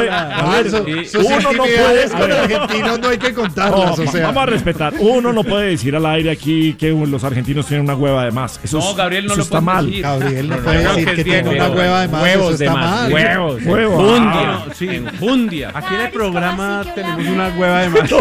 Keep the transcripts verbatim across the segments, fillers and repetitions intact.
puede. A ver, Eso, sí. sus Uno no puede. intimidades A con ver. argentinos no hay que contarlas, No, o sea. vamos a respetar. Uno no puede decir al aire aquí que los argentinos tienen una hueva de más. Eso No, es- Gabriel, no eso lo está puedes mal. decir. Gabriel no No, puede no, decir que que es tiene bien, una pero hueva de más, huevos eso de está más, mal. huevos. Huevo. Fundia. Ah, Sí. Fundia. Aquí en el Claro, es como programa así que tenemos la una hueva. hueva de más.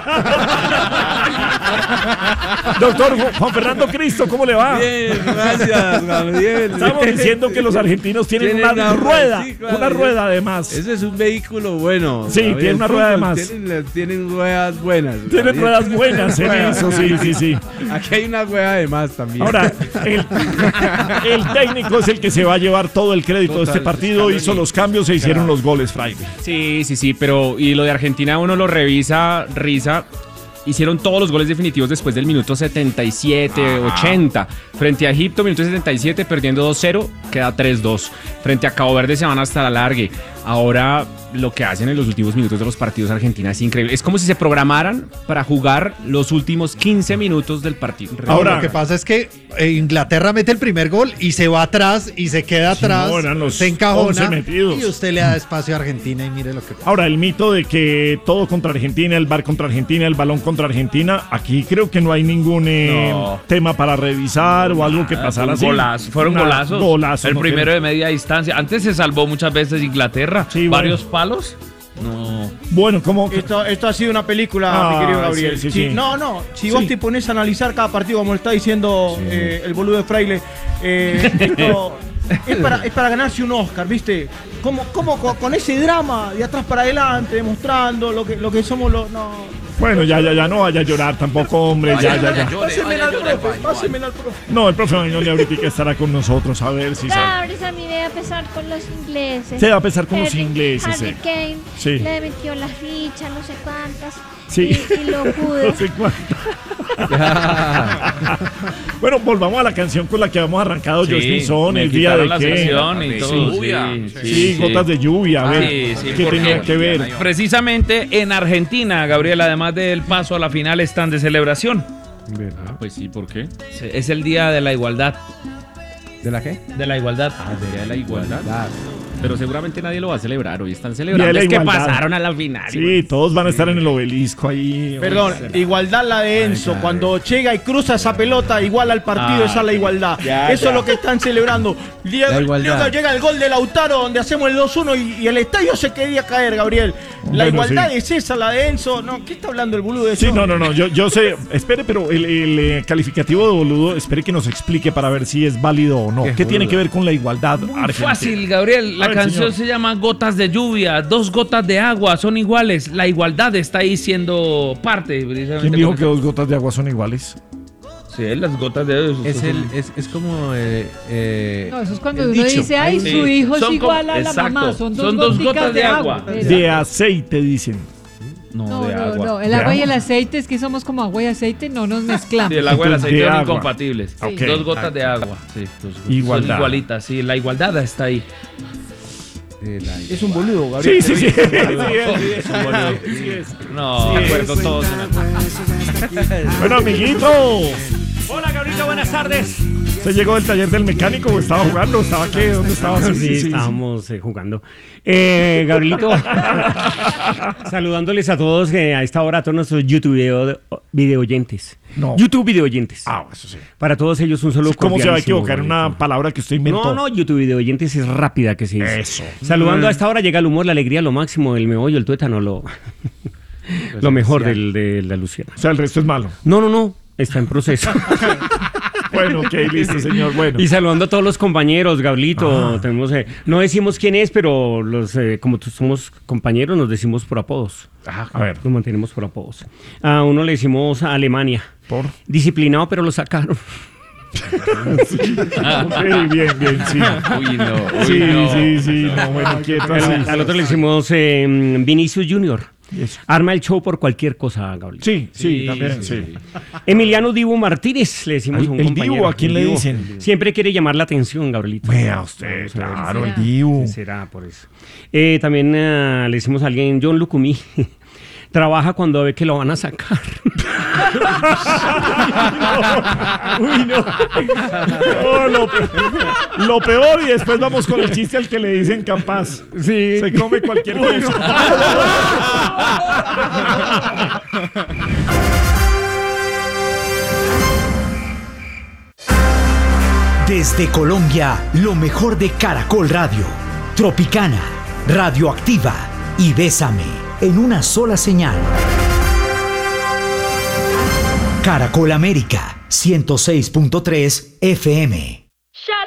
Doctor Ju- Juan Fernando Cristo, ¿cómo le va? Bien, gracias, Gabriel. Estamos diciendo que los argentinos tienen, Tienen una, una rueda, rueda, sí, claro, una ellos- rueda de más. Ese es un vehículo bueno. Sí, Gabriel. tiene una rueda de Fútbol, más. Tienen, tienen ruedas buenas. Tienen Gabriel. ruedas buenas en eso, sí, sí, sí. Aquí hay una rueda de más también. Ahora, el, el técnico es el que se va a llevar todo el crédito de este partido. Hizo los cambios, se hicieron los goles, Fraile. Sí, sí, sí, pero y lo de Argentina uno lo revisa, risa. Hicieron todos los goles definitivos después del minuto setenta y siete, ochenta. Frente a Egipto, minuto setenta y siete, perdiendo dos cero, queda tres dos. Frente a Cabo Verde se van hasta la largue. Ahora lo que hacen en los últimos minutos de los partidos Argentina es increíble. Es como si se programaran para jugar los últimos quince minutos del partido. Ahora- Lo que pasa es que eh, Inglaterra mete el primer gol y se va atrás y se queda Sí, atrás, no, eran los se encajona once metidos. y usted le da espacio a Argentina y mire lo que pasa. Ahora, el mito de que todo contra Argentina, el bar contra Argentina, el balón contra Argentina, aquí creo que no hay ningún eh, No. tema para revisar o algo que Ah, pasara fue así. un golazo, fueron Nada, golazos. golazos, el no primero tiene- de media distancia. Antes se salvó muchas veces Inglaterra. Sí, varios bueno. palos. No. Bueno, como que- Esto, esto ha sido una película, Ah, mi querido Gabriel. sí, sí, Si- sí. No, no. Si Sí. vos te pones a analizar cada partido, como lo está diciendo eh, el boludo de Fraile, eh, esto es para, es para ganarse un Oscar, ¿viste? Como, como con, con ese drama de atrás para adelante, demostrando lo que, lo que somos los. No. bueno, ya, ya, ya, no vaya a llorar tampoco, hombre, ya, ya, ya. Pásenmela al profe, pásenmela al profe. No, el profe Mañón ahorita estará con nosotros, a ver si sabe. Claro, esa me debe pesar con los ingleses. Se va a pesar con los Harry- ingleses, Harry eh. Kane Sí. le metió la ficha, no sé cuántas. Sí. Y, y lo pude. No sé cuánto. Bueno, volvamos a la canción con la que habíamos arrancado, Sí, Josh Pinzón, me el día de quitaron la qué. sección y todo. Lluvia. Sí, Sí, sí, gotas sí. de lluvia, a ver, Sí, sí, ¿qué porque- tenía que ver? Precisamente en Argentina, Gabriel, además del paso a la final, están de celebración. Pues sí, ¿por qué? Es el día de la igualdad. ¿De la qué? De la igualdad. Ah, de la igualdad. Claro. Pero seguramente nadie lo va a celebrar. Hoy están Día celebrando. de la Es que igualdad. pasaron a la final. Sí, todos van a estar en el obelisco ahí. Perdón, igualdad la de Enzo. claro. Cuando llega y cruza esa pelota, igual al partido, Ah, esa es la igualdad. ya, Eso ya. es lo que están celebrando. Llega, La igualdad. llega- llega el gol de Lautaro, donde hacemos el dos uno y, y el estadio se quería caer, Gabriel. La Bueno, igualdad sí. es esa, la de Enzo. No, ¿qué está hablando el boludo de Sí, eso? no, no, no, yo, yo sé, espere, pero el, el, eh, calificativo de boludo, espere que nos explique para ver si es válido o no. ¿Qué, tiene que ver con la igualdad argentina? Fácil, Gabriel. La A ver, canción señor. se llama Gotas de Lluvia. Dos gotas de agua son iguales. La igualdad está ahí siendo parte. precisamente ¿Quién dijo por que eso. dos gotas de agua son iguales? Sí, las gotas de agua. Es, el, es, es como. Eh, eh, No, eso es cuando el uno dicho. dice, ay, Sí. su hijo es Son igual como- a la exacto. mamá. Son dos, Son dos goticas gotas de agua. Pero- De aceite, dicen. No, No, de no, agua. no. El ¿De agua y el agua? aceite es que somos como agua y aceite, no nos mezclamos. Sí, el agua y el Entonces, aceite de son agua. incompatibles. Ok. Dos gotas de agua. Sí, dos- Igualdad. Son igualitas, sí. La igualdad está ahí. Es un boludo, Gabriel. Sí, sí, sí. Sí, es, sí, es. Es un boludo. Sí, es. No, Sí, de acuerdo todos. Bueno, amiguito, Hola, Gabriel, buenas tardes. ¿se llegó del taller del mecánico o estaba jugando? ¿Estaba qué? ¿Dónde estaba? Sí, estábamos eh, jugando. Eh, Gabrielito, saludándoles a todos eh, a esta hora, a todos nuestros YouTube video, video oyentes. No. YouTube video oyentes. Ah, eso sí. Para todos ellos un saludo ¿Cómo se va a cordialísimo, equivocar en una Gabrielito. palabra que usted inventó? No, no, YouTube video oyentes es rápida que se dice. Eso. Saludando a esta hora llega el humor, la alegría, lo máximo, el meollo, el tuétano, lo, lo mejor del, de la Luciana. O sea, el resto es malo. No, no, no, está en proceso. Bueno, ok, listo, señor. Bueno. Y saludando a todos los compañeros, Gablito, Ah. tenemos, eh, no decimos quién es, pero los, eh, como tú- somos compañeros, nos decimos por apodos. Ah, a ver. Nos mantenemos por apodos. A uno le decimos a Alemania. ¿Por? Disciplinado, pero lo sacaron. Ok, bien, bien, sí. Uy, no. Uy, Sí, no. sí, sí. No, bueno, quieto así. Al, al otro le decimos eh, Vinicius Junior. Eso. Arma el show por cualquier cosa, Gabriel. Sí, sí, Sí, también, sí, sí. Emiliano Dibu Martínez, le decimos Ay, a un el compañero. Dibu, ¿a quién El le Dibu. dicen? Siempre quiere llamar la atención, Gabrielito. Vea usted, Vamos a ver. claro, el será? Dibu. ¿Qué será por eso? Eh, también eh, le decimos a alguien, John Lucumí. Trabaja cuando ve que lo van a sacar. Uy, no. No, lo, peor, lo peor, y después vamos con el chiste al que le dicen capaz. Sí. Se come cualquier cosa. Desde Colombia, lo mejor de Caracol Radio, Tropicana, Radioactiva y Bésame, en una sola señal. Caracol América, ciento seis punto tres F M.